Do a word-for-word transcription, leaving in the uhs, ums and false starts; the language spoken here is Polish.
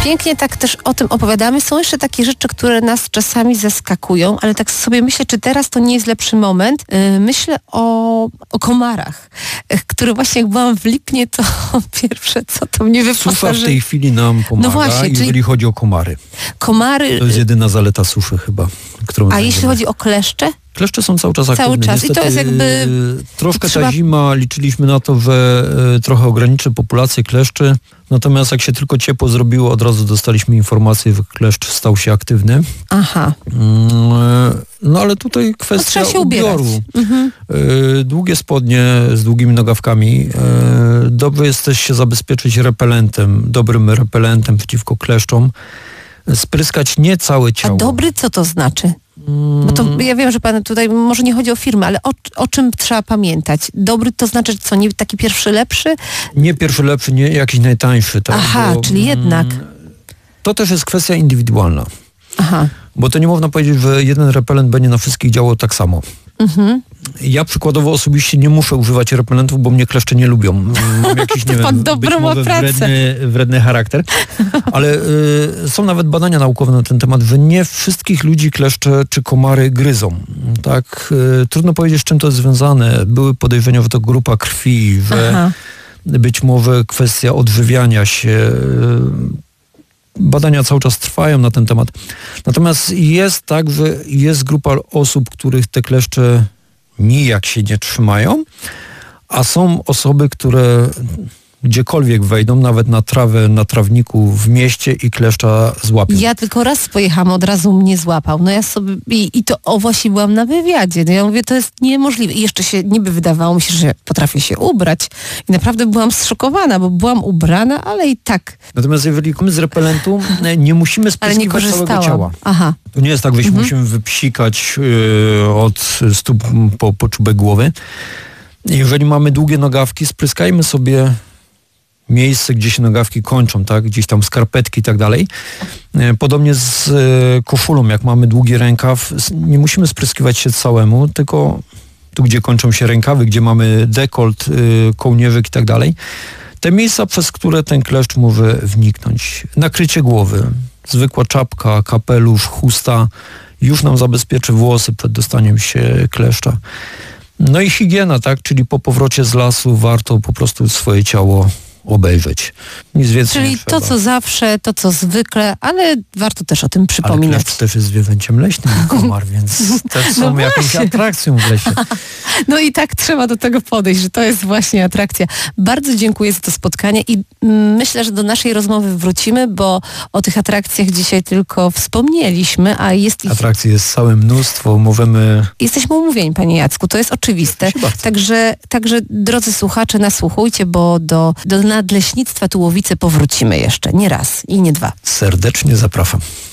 pięknie tak też o tym opowiadamy. Są jeszcze takie rzeczy, które nas czasami zaskakują, ale tak sobie myślę, czy teraz to nie jest lepszy moment. Yy, myślę o, o komarach, yy, który właśnie jak byłam w Lipnie, to pierwsze co to mnie wyposaży... Susza w tej chwili nam pomaga, no właśnie, jeżeli czyli... chodzi o komary. Komary... To jest jedyna zaleta suszy chyba. Którą A jeśli chodzi o kleszcze? Kleszcze są cały czas aktywne. Cały czas. Niestety, i to jest jakby... Troszkę trzeba... ta zima, liczyliśmy na to, że y, trochę ograniczy populację kleszczy. Natomiast jak się tylko ciepło zrobiło, od razu dostaliśmy informację, że kleszcz stał się aktywny. Aha. Y, no ale tutaj kwestia się ubioru. Mhm. Y, długie spodnie z długimi nogawkami. Y, dobrze jest też się zabezpieczyć repelentem, dobrym repelentem przeciwko kleszczom. Spryskać nie całe ciało. A dobry co to znaczy? Bo to ja wiem, że pan tutaj, może nie chodzi o firmę, ale o, o czym trzeba pamiętać? Dobry to znaczy co, nie taki pierwszy lepszy? Nie pierwszy lepszy, nie jakiś najtańszy. Tak? Aha, Bo, czyli jednak. To też jest kwestia indywidualna. Aha. Bo to nie można powiedzieć, że jeden repelent będzie na wszystkich działał tak samo. Mhm. Ja przykładowo osobiście nie muszę używać repelentów, bo mnie kleszcze nie lubią. Mam jakiś, nie pan wiem, dobrą być może wredny, wredny charakter. Ale y, są nawet badania naukowe na ten temat, że nie wszystkich ludzi kleszcze czy komary gryzą. Tak? Y, trudno powiedzieć, z czym to jest związane. Były podejrzenia, że to grupa krwi, że Aha. być może kwestia odżywiania się. Y, Badania cały czas trwają na ten temat. Natomiast jest tak, że jest grupa osób, których te kleszcze nijak się nie trzymają, a są osoby, które gdziekolwiek wejdą, nawet na trawę, na trawniku w mieście i kleszcza złapią. Ja tylko raz pojechałam, od razu mnie złapał. No ja sobie, i, i to o właśnie byłam na wywiadzie. No ja mówię, to jest niemożliwe. I jeszcze się niby wydawało mi się, że potrafię się ubrać. I naprawdę byłam zszokowana, bo byłam ubrana, ale i tak. Natomiast jeżeli komy z repelentu, nie musimy spryskiwać całego ciała. Aha. To nie jest tak, że mhm. musimy wypsikać yy, od stóp po, po czubek głowy. Jeżeli mamy długie nogawki, spryskajmy sobie miejsce, gdzie się nogawki kończą, tak? Gdzieś tam skarpetki i tak dalej. Podobnie z e, koszulą, jak mamy długi rękaw, nie musimy spryskiwać się całemu, tylko tu, gdzie kończą się rękawy, gdzie mamy dekolt, e, kołnierzyk i tak dalej. Te miejsca, przez które ten kleszcz może wniknąć. Nakrycie głowy, zwykła czapka, kapelusz, chusta już nam zabezpieczy włosy przed dostaniem się kleszcza. No i higiena, tak? Czyli po powrocie z lasu warto po prostu swoje ciało obejrzeć. Nic więcej Czyli to, co zawsze, to, co zwykle, ale warto też o tym przypominać. Ale kleszcz też jest zwierzęciem leśnym, komar, więc też są no jakąś atrakcją w lesie. No i tak trzeba do tego podejść, że to jest właśnie atrakcja. Bardzo dziękuję za to spotkanie i myślę, że do naszej rozmowy wrócimy, bo o tych atrakcjach dzisiaj tylko wspomnieliśmy, a jest ich... Atrakcji jest całe mnóstwo, możemy... Jesteśmy umówieni, panie Jacku, to jest oczywiste. Także, także drodzy słuchacze, nasłuchujcie, bo do, do nadleśnictwa Tułowice powrócimy jeszcze nie raz i nie dwa. Serdecznie zapraszam.